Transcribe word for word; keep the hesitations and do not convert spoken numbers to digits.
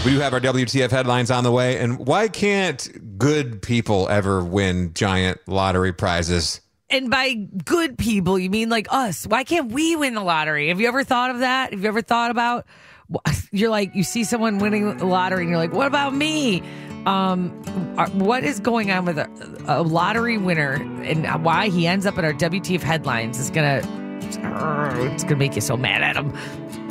We do have our W T F headlines on the way. And why can't good people ever win giant lottery prizes? And by good people, you mean like us. Why can't we win the lottery? Have you ever thought of that? Have you ever thought about, you're like, you see someone winning the lottery and you're like, what about me? Um, what is going on with a, a lottery winner and why he ends up in our W T F headlines is going to, it's going to make you so mad at him.